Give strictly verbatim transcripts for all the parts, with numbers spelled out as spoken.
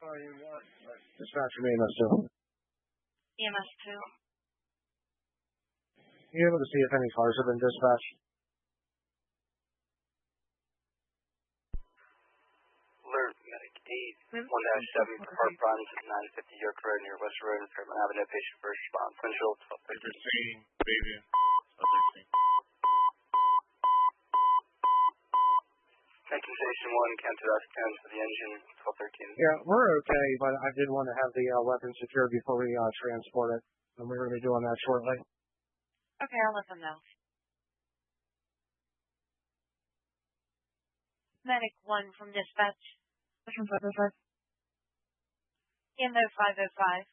Oh, you want? Dispatch from E M S two. E M S two. Are you able to see if any cars have been dispatched? Alert, medic eight, one dash seven, car runs at nine fifty York Road near West Road and Fairmont Avenue, patient first response, Central, twelve thirteen. Baby, twelve thirteen. Making station one, counted off ten for the engine, twelve thirteen. Yeah, we're okay, but I did want to have the uh, weapon secured before we uh, transport it, and we're going to be doing that shortly. Okay, I'll let them know. Medic one from dispatch. From five oh five. M O five oh five.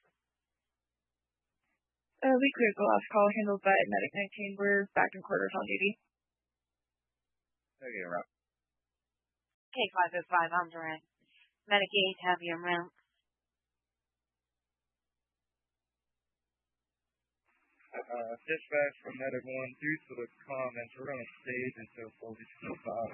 Uh, we cleared the last call handled by Medic nineteen. We're back in quarters on duty. Okay, Rob. K five oh five, I'm direct. Medic eight, have you en route. Uh, dispatch from Medic one, due to the comments, we're going to stage until forty-two five.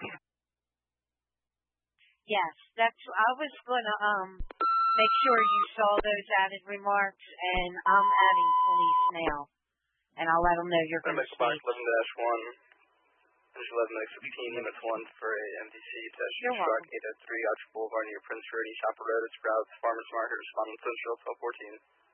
Yes, that's, I was going to, um, make sure you saw those added remarks, and I'm adding police now. And I'll let them know you're going to Medic box speak. eleven dash one, there's eleven dash fifteen, units one for a M D C, test truck eight oh three, Arch Boulevard near Prince Road, East Hopper Road, it's route, Farmers Market, responding Central, twelve fourteen.